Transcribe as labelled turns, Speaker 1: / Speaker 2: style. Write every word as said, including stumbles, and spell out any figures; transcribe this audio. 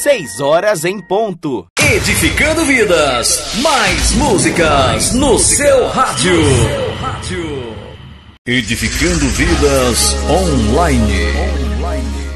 Speaker 1: seis horas em ponto.
Speaker 2: Edificando vidas, mais músicas no seu rádio. Edificando vidas online.